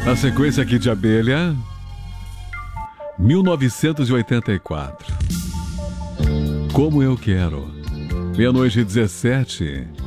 Na sequência aqui de Abelha, 1984. Como eu quero. Meia-noite e 17.